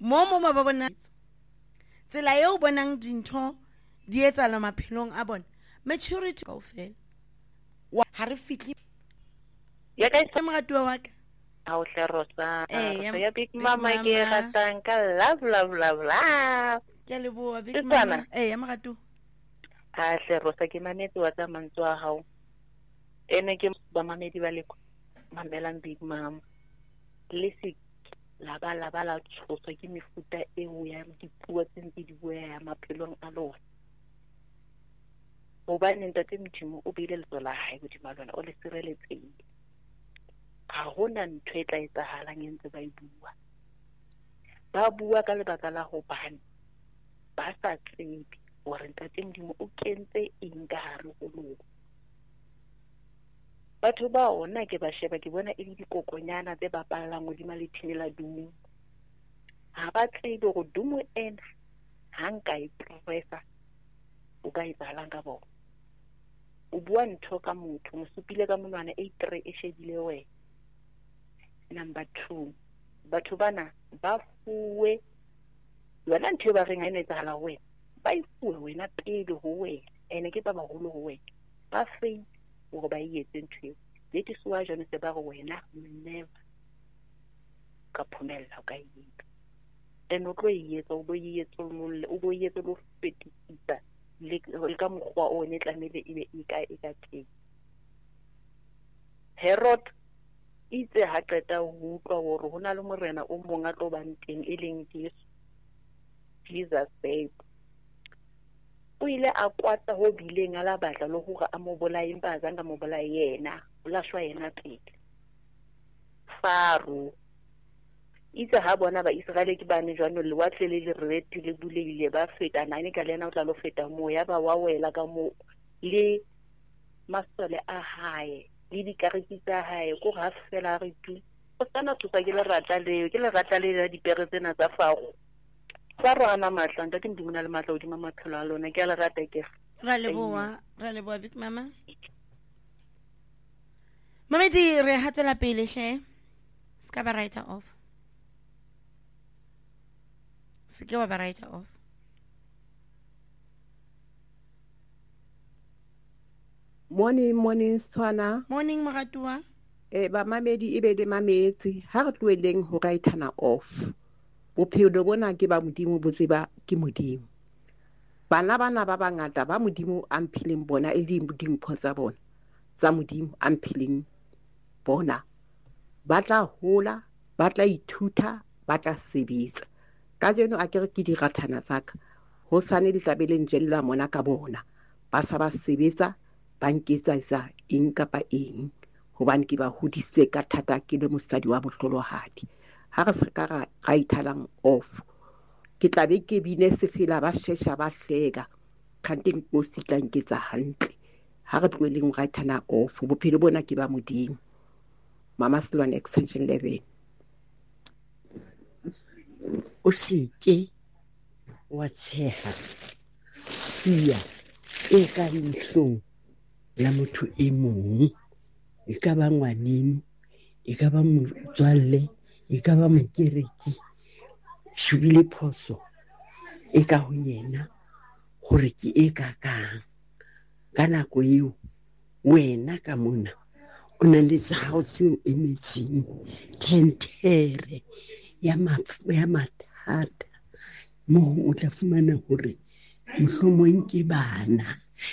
mo ba bona tsela eo bonang dintho di etsala maphelong a bona maturity kaofela ha re fitli ya ka ka moratuwa wa ka ha o hle Rosa ya Big Big Mama ke Mama. ratang ka love ke a leboha Big Ke Mama tswana? ya moratuwa ha hle Rosa ke manetse wa tsa mantswe a hao ene ke ba mamedi ba le mamelang Big Mama le se la tshosa ke mefuta eo ya dipuo tse ntse di bua ya maphelong a lona hobane ntate Modimo o beile letso la hae hodima lona o le sireletsehile ha hona ntho e tla etsahalang e ntse ba e bua ka lebaka la hobane ba sa tsebe hore ntate Modimo o kentse eng ka hare ho lona batho ba ona ke ba sheba ke bona e le dikokonyana tse bapallang hodima lethini la dumo ha ba tsebe hore dumo ena ha nka e presa o ka etsahalang ka bona o bua ntho ka motho mosupile ka monwana 83 e shebile wena number 2 batho bana ba fuwe yona ntho e ba reng ha ene etsahala ho wena ba ifuwe wena pele ho wena ene ke ba baholo ho wena ba fail hore ba etse ntho eo le tiswa jone se ba go wena never ka phomella ka yetsa ene o tlo yetsa o bo yetsa molle o bo yetsa lo fetisisa le ka mokgwa o ne tlamele e be e ka teng Herod itse ha qeta ho utlwa hore hona le morena o mong a tlo bang teng e leng Jesus babe o ile a kwata ho bileng a la batla le hore a mo bolaye empa a zanga mo bolaye yena o la shwa yena pele Faro itse ha bona ba Israele ke bane jwano le watle le reti le buleile ba feta nane ka lena o tla lo feta mo ya ba wa wela ka mo le masole a hae le dikariki tsa hae go ga fela re tu o tsana tsosa ke le rata le dipere tsena tsa Faro Faro ana matla ntate Modimo na le matla hodima maphelo a lona ke a le rata ke ra leboha Big Mama Mamedi re hatela pele hle ska ba writer off Seke wa ba writer off Morning Swana. Morning moratuwa Ba mamedi e be le mametse ha re tloeleng ho writer off. Bophelo bona ke ba Modimo bo tseba ke Modimo. Bana ba bangata ba Modimo a mphileng bona e le dimpho tsa bona. Tsa Modimo a mphileng bona. Ba tla hola, ba tla ithuta, ba tla sebetsa. Ka jeno a kere ke di rathana tsaka. Ho sane di tlabeleng jella mona ka bona. Ba sa ba sebetsa ba nketsa eng kapa eng hobane ke ba hodise ka thata ke le mosadi wa bohlolohadi ha re se ka ra ithalang off ke tla be ke bine sefela ba shesha ba hlega kanteng go sitla nketsa hantle ha re tloeleng ra ithana off bophelo bona ke ba Modimo Mama Silwane extension 11 o seke wa tsheha sia e ka lehlong la motho e mong e ka ba ngwaneng e ka ba motswalle e ka ba mokereki shubile phoso e ka ho yena hore ke e kakang ka nako eo wena ka mona o na le tsao tseo emetseng tentere ya mathata moo o tla fumana hore mohlomong ke bana